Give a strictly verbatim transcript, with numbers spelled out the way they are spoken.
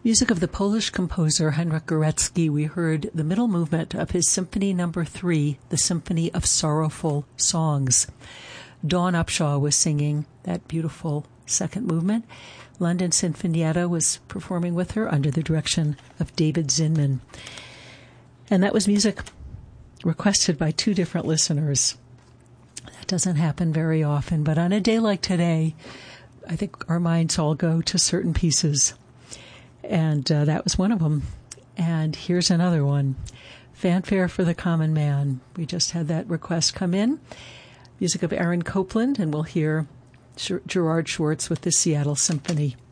Music of the Polish composer Heinrich Górecki. We heard the middle movement of his Symphony Number Three, the Symphony of Sorrowful Songs. Dawn Upshaw was singing that beautiful second movement. London Sinfonietta was performing with her under the direction of David Zinman. And that was music requested by two different listeners. That doesn't happen very often, but on a day like today, I think our minds all go to certain pieces. And uh, that was one of them. And here's another one. Fanfare for the Common Man. We just had that request come in. Music of Aaron Copland, and we'll hear Gerard Schwartz with the Seattle Symphony.